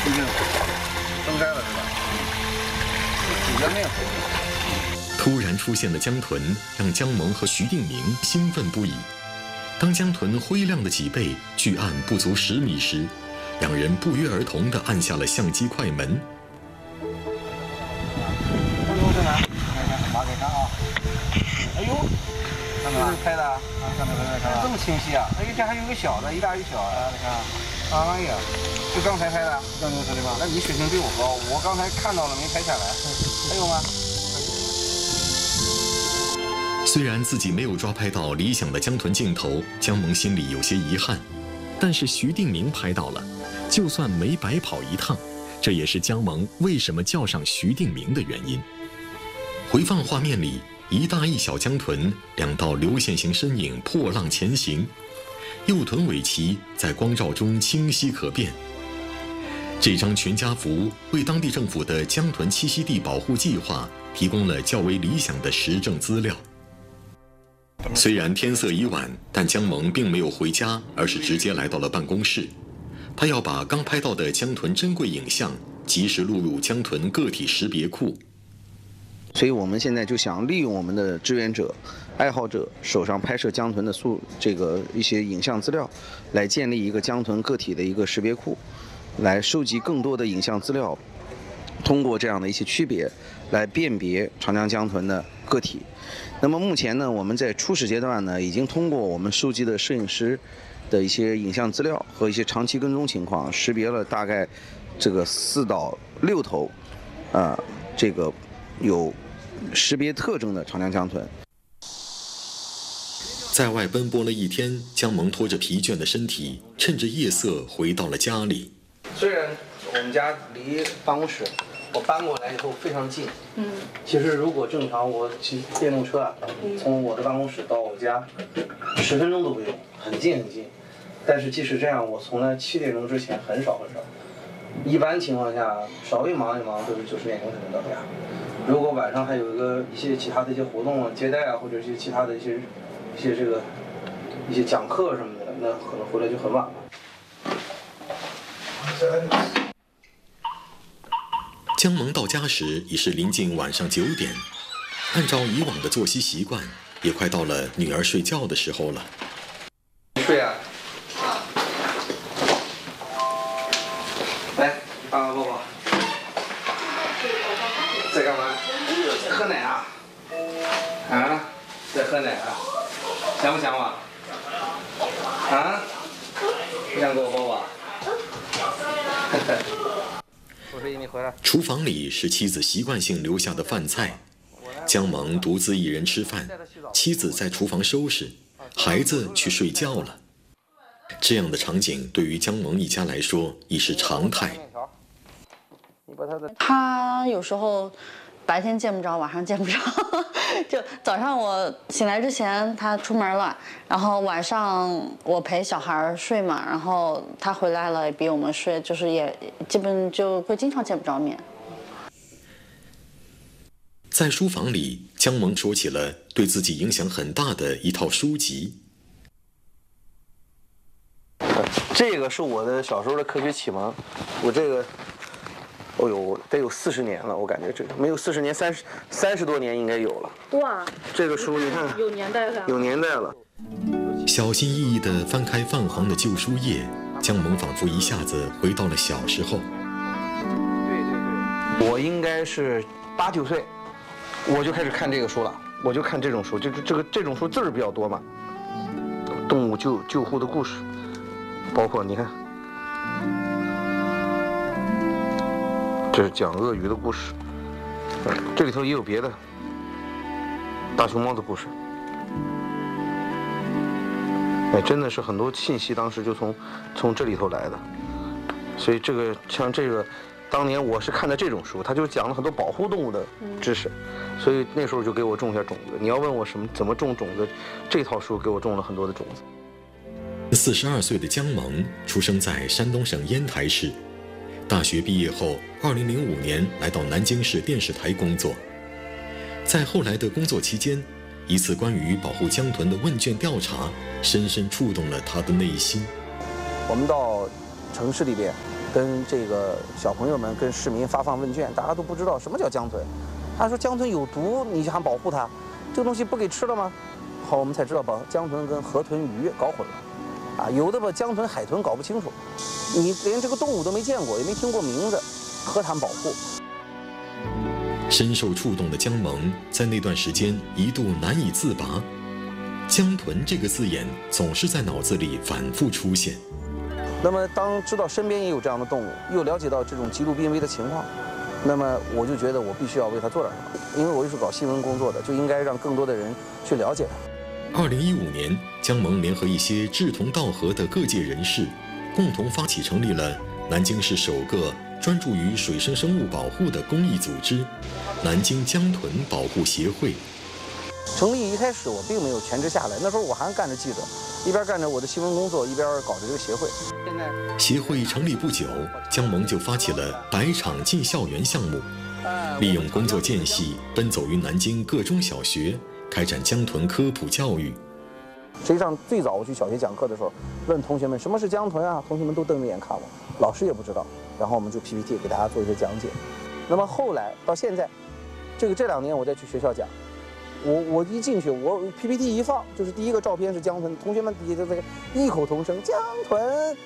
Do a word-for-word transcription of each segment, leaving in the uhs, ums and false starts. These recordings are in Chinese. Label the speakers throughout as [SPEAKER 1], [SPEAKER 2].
[SPEAKER 1] 已经分开了是吧？主角没有。
[SPEAKER 2] 突然出现的江豚让姜萌和徐定明兴奋不已。当江豚灰亮的脊背距岸不足十米时，两人不约而同地按下了相机快门。
[SPEAKER 1] 哎呦，在哪？拿给看啊！哎呦，看到没？拍的啊，看到没？看到这么清晰啊！哎，这还有个小的，一大一小啊！你看，哎呀，就刚才拍的，刚才拍的吧？那你水平比我高，我刚才看到了没拍下来。还有吗？
[SPEAKER 2] 虽然自己没有抓拍到理想的江豚镜头，姜萌心里有些遗憾，但是徐定明拍到了，就算没白跑一趟，这也是姜萌为什么叫上徐定明的原因。回放画面里，一大一小江豚两道流线型身影破浪前行，右臀尾鳍在光照中清晰可辨。这张全家福为当地政府的江豚栖息地保护计划提供了较为理想的实证资料。虽然天色已晚，但姜萌并没有回家，而是直接来到了办公室。他要把刚拍到的江豚珍贵影像及时录入江豚个体识别库。
[SPEAKER 3] 所以我们现在就想利用我们的志愿者、爱好者手上拍摄江豚的素这个一些影像资料，来建立一个江豚个体的一个识别库，来收集更多的影像资料，通过这样的一些区别来辨别长江江豚的个体。那么目前呢，我们在初始阶段呢，已经通过我们收集的摄影师的一些影像资料和一些长期跟踪情况，识别了大概这个四到六头，啊、呃，这个有识别特征的长江江豚。
[SPEAKER 2] 在外奔波了一天，姜萌拖着疲倦的身体，趁着夜色回到了家里。
[SPEAKER 3] 虽然我们家离办公室我搬过来以后非常近，
[SPEAKER 4] 嗯，
[SPEAKER 3] 其实如果正常我骑电动车啊，嗯、从我的办公室到我家十分钟都不用，很近很近。但是即使这样，我从来七点钟之前很少很少，一般情况下稍微忙一忙都是九十点钟才能到家。如果晚上还有一个一些其他的一些活动啊，接待啊，或者一些其他的一些一些这个一些讲课什么的，那可能回来就很晚了。
[SPEAKER 2] 姜萌到家时已是临近晚上九点，按照以往的作息习惯，也快到了女儿睡觉的时候了。
[SPEAKER 3] 睡啊！来，爸爸抱抱。在干嘛？在喝奶啊？啊？在喝奶啊？想不想我？啊？不想给我抱抱？我说你回来。
[SPEAKER 2] 厨房里是妻子习惯性留下的饭菜，姜萌独自一人吃饭，妻子在厨房收拾，孩子去睡觉了。这样的场景对于姜萌一家来说已是常态。
[SPEAKER 4] 他有时候白天见不着，晚上见不着。就早上我醒来之前他出门了，然后晚上我陪小孩睡嘛，然后他回来了也比我们睡，就是也基本就会经常见不着面。
[SPEAKER 2] 在书房里，姜萌说起了对自己影响很大的一套书籍。
[SPEAKER 3] 这个是我的小时候的科学启蒙，我这个，哦呦，得有四十年了，我感觉这个没有四十年，三十三十多年应该有了。
[SPEAKER 4] 哇，
[SPEAKER 3] 这个书你看，
[SPEAKER 4] 有年代了，
[SPEAKER 3] 有年代了。
[SPEAKER 2] 小心翼翼地翻开泛黄的旧书页，姜萌仿佛一下子回到了小时候。
[SPEAKER 3] 对对对，我应该是八九岁，我就开始看这个书了，我就看这种书，这个这个这种书字儿比较多嘛，动物救救护的故事。包括你看，这是讲鳄鱼的故事，这里头也有别的，大熊猫的故事。哎，真的是很多信息当时就从从这里头来的，所以这个像这个，当年我是看的这种书，它就讲了很多保护动物的知识，所以那时候就给我种下种子。你要问我什么怎么种种子，这套书给我种了很多的种子。
[SPEAKER 2] 四十二岁的姜萌出生在山东省烟台市，大学毕业后，二零零五年来到南京市电视台工作。在后来的工作期间，一次关于保护江豚的问卷调查，深深触动了他的内心。
[SPEAKER 3] 我们到城市里边跟这个小朋友们、跟市民发放问卷，大家都不知道什么叫江豚。他说江豚有毒，你还保护它，这个东西不给吃了吗？好，我们才知道把江豚跟河豚、鱼搞混了，啊，有的把江豚、海豚搞不清楚，你连这个动物都没见过，也没听过名字，何谈保护？
[SPEAKER 2] 深受触动的姜萌在那段时间一度难以自拔，江豚这个字眼总是在脑子里反复出现。
[SPEAKER 3] 那么当知道身边也有这样的动物，又了解到这种极度濒危的情况，那么我就觉得我必须要为它做点什么，因为我又是搞新闻工作的，就应该让更多的人去了解它。
[SPEAKER 2] 二零一五年，姜萌联合一些志同道合的各界人士，共同发起成立了南京市首个专注于水生生物保护的公益组织——南京江豚保护协会。
[SPEAKER 3] 成立一开始，我并没有全职下来，那时候我还干着记者，一边干着我的新闻工作，一边搞着这个协会。现在
[SPEAKER 2] 协会成立不久，姜萌就发起了百场进校园项目，利用工作间隙奔走于南京各中小学，开展江豚科普教育。
[SPEAKER 3] 实际上，最早我去小学讲课的时候，问同学们什么是江豚啊，同学们都瞪着眼看我，老师也不知道。然后我们就 P P T 给大家做一些讲解。那么后来到现在，这个这两年我再去学校讲，我我一进去，我 P P T 一放，就是第一个照片是江豚，同学们底下就这个异口同声江豚。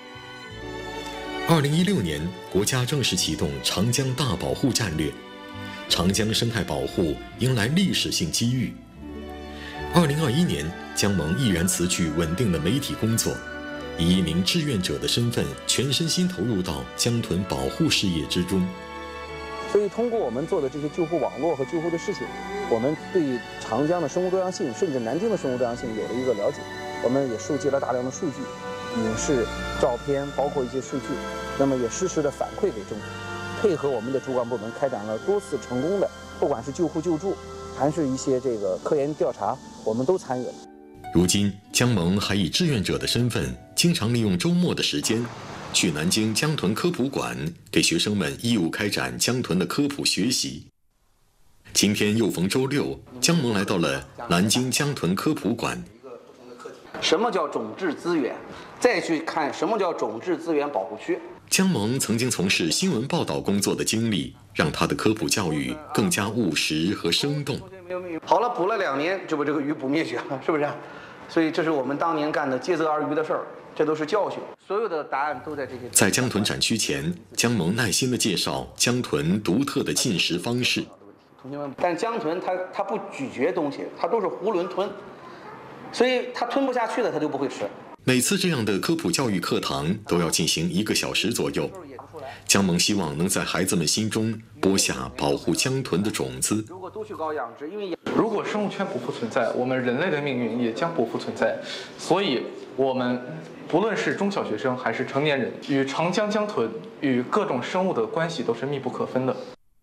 [SPEAKER 2] 二零一六年，国家正式启动长江大保护战略，长江生态保护迎来历史性机遇。二零二一年，姜萌毅然辞去稳定的媒体工作，以一名志愿者的身份，全身心投入到江豚保护事业之中。
[SPEAKER 3] 所以通过我们做的这些救护网络和救护的事情，我们对长江的生物多样性，甚至南京的生物多样性有了一个了解。我们也收集了大量的数据、影视、照片，包括一些数据，那么也实时的反馈给政府，配合我们的主管部门开展了多次成功的，不管是救护救助，还是一些这个科研调查，我们都参与了。
[SPEAKER 2] 如今，姜萌还以志愿者的身份，经常利用周末的时间，去南京江豚科普馆给学生们义务开展江豚的科普学习。今天又逢周六，姜萌来到了南京江豚科普馆。
[SPEAKER 3] 什么叫种质资源？再去看什么叫种质资源保护区。
[SPEAKER 2] 姜萌曾经从事新闻报道工作的经历，让他的科普教育更加务实和生动。
[SPEAKER 3] 好了，捕了两年就把这个鱼捕灭绝了，是不是？所以这是我们当年干的竭泽而渔的事儿，这都是教训。所有的答案都在这些。
[SPEAKER 2] 在江豚展区前，姜萌耐心地介绍江豚独特的进食方式。
[SPEAKER 3] 同学们，但江豚它它不咀嚼东西，它都是囫囵吞，所以它吞不下去的它就不会吃。
[SPEAKER 2] 每次这样的科普教育课堂都要进行一个小时左右。姜萌希望能在孩子们心中播下保护江豚的种子。
[SPEAKER 3] 如果都去搞养殖，因为
[SPEAKER 5] 如果生物圈不复存在，我们人类的命运也将不复存在。所以，我们不论是中小学生还是成年人，与长江江豚与各种生物的关系都是密不可分的。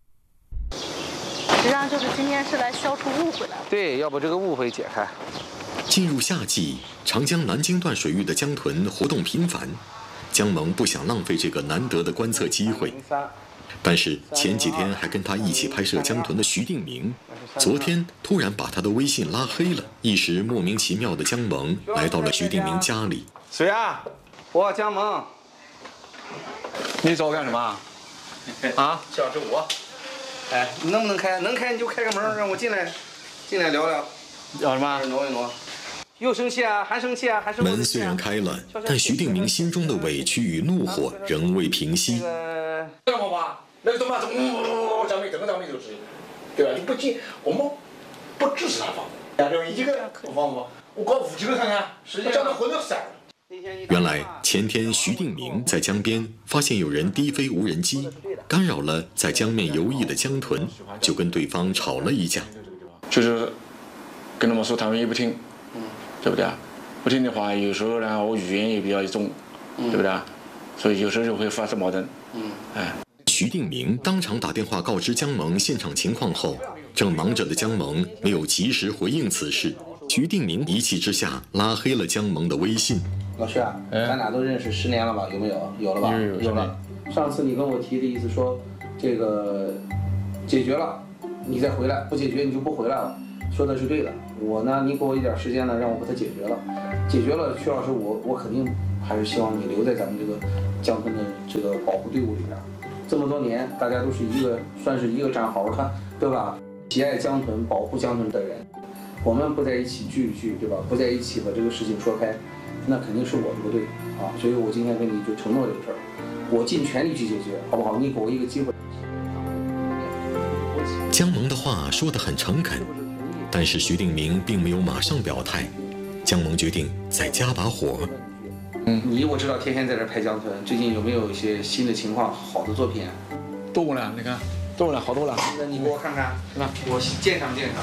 [SPEAKER 6] 实际上就是今天是来消除误会的。
[SPEAKER 3] 对，要把这个误会解开。
[SPEAKER 2] 进入夏季，长江南京段水域的江豚活动频繁，姜萌不想浪费这个难得的观测机会。但是前几天还跟他一起拍摄江豚的徐定明，昨天突然把他的微信拉黑了，一时莫名其妙的姜萌来到了徐定明家里。
[SPEAKER 3] 谁啊？我姜萌。
[SPEAKER 1] 你找我干什么？啊？
[SPEAKER 3] 小是我。哎，你能不能开？能开你就开个门，让我进来，进来聊聊。
[SPEAKER 1] 要什么？
[SPEAKER 3] 挪一挪。又生气啊？还生气啊？还生气啊？
[SPEAKER 2] 门虽然开了，但徐定明心中的委屈与怒火仍未平息。
[SPEAKER 7] 那个妈妈，那个东西，嗯，咱们整个咱们就是，对吧？你不进，我们不支持他放，对吧？一个不放不，我搞五千个看看，我叫他混到散了。
[SPEAKER 2] 原来前天徐定明在江边发现有人低飞无人机，干扰了在江面游弋的江豚，就跟对方吵了一架。
[SPEAKER 7] 就是跟他们说，他们也不听，对不对啊？不听的话，有时候呢，我语言也比较重，对不对啊？所以有时候就会发生矛盾。嗯，哎。
[SPEAKER 2] 徐定明当场打电话告知姜萌现场情况后，正忙着的姜萌没有及时回应此事，徐定明一气之下拉黑了姜萌的微信。
[SPEAKER 3] 老师啊，咱俩都认识十年了吧？有没有？有了吧？
[SPEAKER 5] 有
[SPEAKER 3] 有了。上次你跟我提的意思说，这个解决了，你再回来；不解决你就不回来了。 说的是对的。我呢，你给我一点时间呢，让我把它解决了。解决了，曲老师，我我肯定还是希望你留在咱们这个江豚的这个保护队伍里边。这么多年，大家都是一个算是一个战壕了，对吧？喜爱江豚、保护江豚的人，我们不在一起聚一聚，对吧？不在一起把这个事情说开，那肯定是我的不对啊。所以我今天跟你就承诺这个事儿，我尽全力去解决，好不好？你给我一个机会。
[SPEAKER 2] 姜萌的话说得很诚恳，但是徐定明并没有马上表态。姜萌决定再加把火。
[SPEAKER 3] 嗯，你我知道天天在这拍江豚，最近有没有一些新的情况、好的作品啊？
[SPEAKER 7] 多了，你看，多了，好多了。
[SPEAKER 3] 那你给我看看，是吧？我鉴赏鉴赏。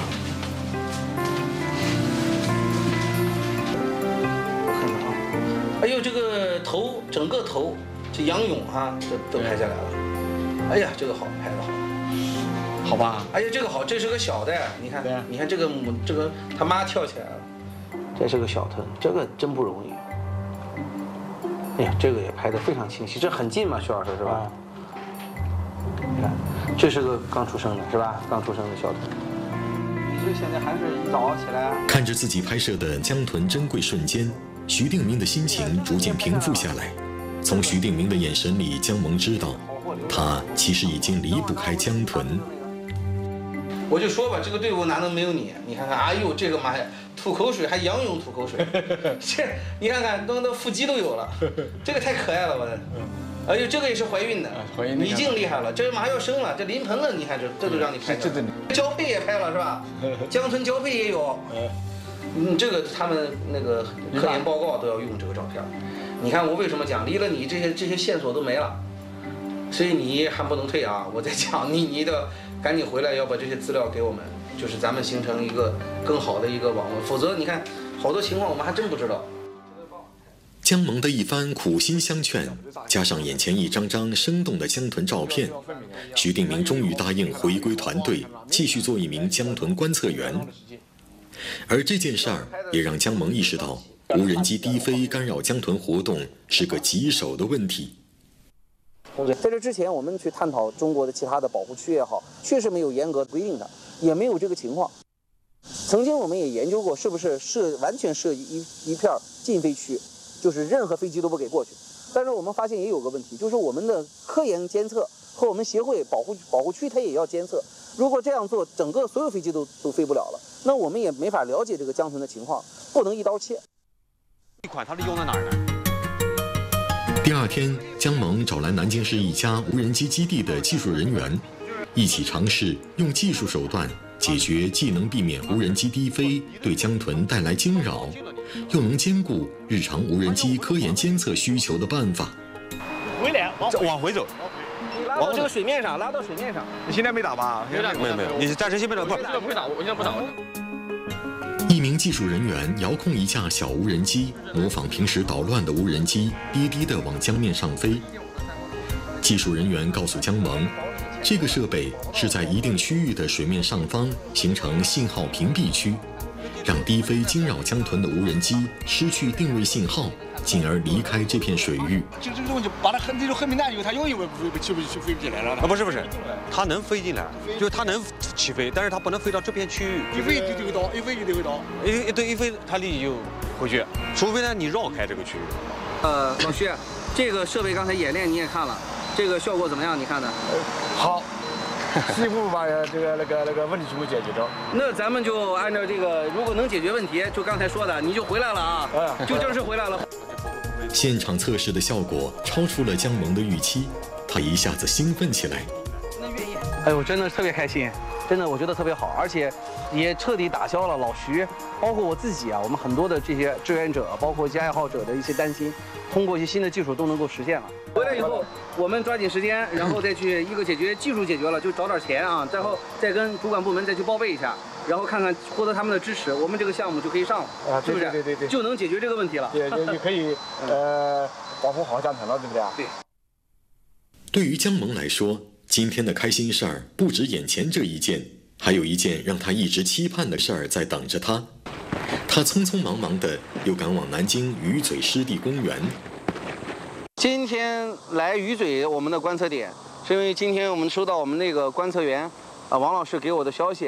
[SPEAKER 3] 我看看啊，哎呦，这个头，整个头，这仰泳哈，都都拍下来了。哎呀，这个好，拍的好。
[SPEAKER 7] 好吧？
[SPEAKER 3] 哎呀，这个好，这是个小的，你看，你看这个母，这个他妈跳起来了，这是个小豚，这个真不容易。哎呀，这个也拍得非常清晰，这很近嘛，徐老师是吧？你看，这是个刚出生的，是吧？刚出生的小豚。你这现在还是一早起来。
[SPEAKER 2] 看着自己拍摄的江豚珍贵瞬间，徐定明的心情逐渐平复下来。从徐定明的眼神里，姜萌知道，他其实已经离不开江豚。
[SPEAKER 3] 我就说吧，这个队伍哪能没有你？你看看，哎呦，这个妈呀，吐口水还仰泳吐口水，这你看看，都都腹肌都有了，这个太可爱了，我的。哎呦，这个也是怀孕的，
[SPEAKER 7] 怀孕
[SPEAKER 3] 已经厉害了，这马上要生了，这临盆了，你看这这都让你拍的。交配也拍了是吧？江豚交配也有。嗯，这个他们那个科研报告都要用这个照片。你看我为什么讲，离了你这些这些线索都没了，所以你还不能退啊！我在讲你，你得赶紧回来，要把这些资料给我们，就是咱们形成一个更好的一个网络，否则你看好多情况我们还真不知道。
[SPEAKER 2] 姜萌的一番苦心相劝，加上眼前一张张生动的江豚照片，徐定明终于答应回归团队，继续做一名江豚观测员。而这件事儿也让姜萌意识到，无人机低飞干扰江豚活动是个棘手的问题。
[SPEAKER 3] 在这之前，我们去探讨中国的其他的保护区也好，确实没有严格规定的，也没有这个情况。曾经我们也研究过，是不是设完全设一一片禁飞区，就是任何飞机都不给过去。但是我们发现也有个问题，就是我们的科研监测和我们协会保护保护区它也要监测。如果这样做，整个所有飞机都都飞不了了，那我们也没法了解这个江豚的情况，不能一刀切。
[SPEAKER 8] 这款它是用在哪儿呢？
[SPEAKER 2] 第二天，姜萌找来南京市一家无人机基地的技术人员，一起尝试用技术手段解决既能避免无人机低飞对江豚带来惊扰，又能兼顾日常无人机科研监测需求的办法。
[SPEAKER 8] 回来，往回走，
[SPEAKER 3] 拉到这个水面上，拉到水面上。
[SPEAKER 8] 你现在没打吧？没有，没有，没有。你暂时先别打，不，
[SPEAKER 5] 不会打，我现在不打。
[SPEAKER 2] 一名技术人员遥控一架小无人机，模仿平时捣乱的无人机，低低地往江面上飞。技术人员告诉姜萌，这个设备是在一定区域的水面上方形成信号屏蔽区，让低飞惊扰江豚的无人机失去定位信号，进而离开这片水域。
[SPEAKER 7] 就这种就把它很这种很敏感，因为它容易会起不起飞不起来了。
[SPEAKER 8] 啊，不是不是，它能飞进来，就是它能起飞，但是它不能飞到这片区域。
[SPEAKER 7] 一飞就就会倒，一飞就得会倒。
[SPEAKER 8] 一对一飞，它立即就回去，除非呢你绕开这个区域。
[SPEAKER 3] 呃，老徐，这个设备刚才演练你也看了，这个效果怎么样？你看的？
[SPEAKER 7] 好。几乎把这个那个那个问题全部解决掉。
[SPEAKER 3] 那咱们就按照这个，如果能解决问题，就刚才说的，你就回来了啊，就正式回来了。
[SPEAKER 2] 现场测试的效果超出了姜萌的预期，他一下子兴奋起来。
[SPEAKER 3] 哎呦，真的特别开心，真的我觉得特别好，而且也彻底打消了老徐，包括我自己啊，我们很多的这些志愿者，包括一些爱好者的一些担心，通过一些新的技术都能够实现了。回来以后，我们抓紧时间，然后再去一个解决技术解决了，就找点钱啊，然后再跟主管部门再去报备一下，然后看看获得他们的支持，我们这个项目就可以上了，
[SPEAKER 7] 啊，
[SPEAKER 3] 是不是？
[SPEAKER 7] 对对对，
[SPEAKER 3] 就能解决这个问题了。
[SPEAKER 7] 也也也可以呃保护好江豚了，对不对啊？
[SPEAKER 3] 对。
[SPEAKER 2] 对于姜萌来说，今天的开心事儿不止眼前这一件，还有一件让他一直期盼的事儿在等着他。他匆匆忙忙的又赶往南京鱼嘴湿地公园。
[SPEAKER 3] 今天来鱼嘴我们的观测点，是因为今天我们收到我们那个观测员啊王老师给我的消息，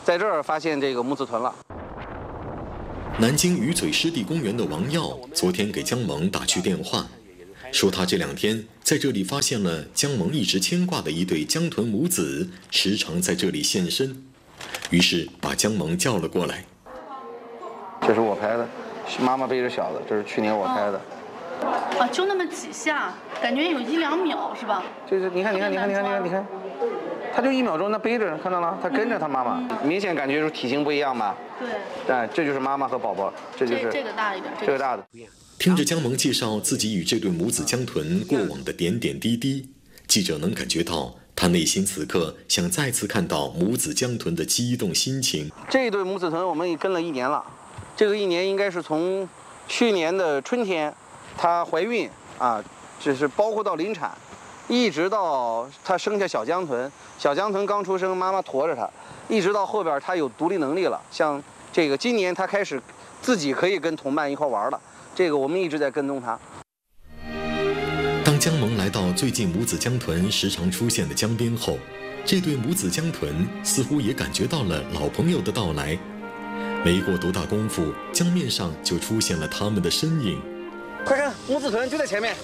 [SPEAKER 3] 在这儿发现这个母子豚了。
[SPEAKER 2] 南京鱼嘴湿地公园的王耀昨天给姜萌打去电话，说他这两天在这里发现了姜萌一直牵挂的一对江豚母子，时常在这里现身，于是把姜萌叫了过来。
[SPEAKER 3] 这是我拍的，妈妈背着小的，这是去年我拍的。
[SPEAKER 6] 啊，就那么几下，感觉有一两秒是吧？
[SPEAKER 3] 就是你看，你看，你看，你看，你看，你看，他就一秒钟，那背着，看到了，他跟着他妈妈，明显感觉就是体型不一样吧？
[SPEAKER 6] 对。
[SPEAKER 3] 哎，这就是妈妈和宝宝，这就是
[SPEAKER 6] 这个大一点，
[SPEAKER 3] 这个大的。
[SPEAKER 2] 听着姜萌介绍自己与这对母子江豚过往的点点滴滴，记者能感觉到他内心此刻想再次看到母子江豚的激动心情。
[SPEAKER 3] 这对母子豚我们也跟了一年了，这个一年应该是从去年的春天，她怀孕啊，就是包括到临产，一直到她生下小江豚，小江豚刚出生，妈妈驮着她，一直到后边她有独立能力了，像这个今年她开始自己可以跟同伴一块玩了。这个我们一直在跟踪它。
[SPEAKER 2] 当姜萌来到最近母子江豚时常出现的江边后，这对母子江豚似乎也感觉到了老朋友的到来。没过多大功夫，江面上就出现了他们的身影。
[SPEAKER 3] 快看，母子豚就在前面。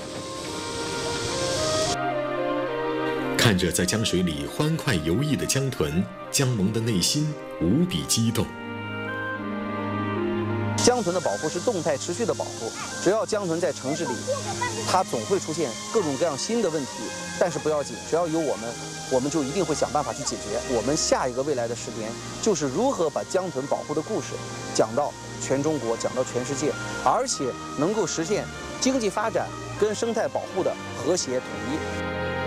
[SPEAKER 2] 看着在江水里欢快游弋的江豚，姜萌的内心无比激动。
[SPEAKER 3] 江豚的保护是动态持续的保护，只要江豚在城市里，它总会出现各种各样新的问题，但是不要紧，只要有我们，我们就一定会想办法去解决。我们下一个未来的十年，就是如何把江豚保护的故事讲到全中国，讲到全世界，而且能够实现经济发展跟生态保护的和谐统一。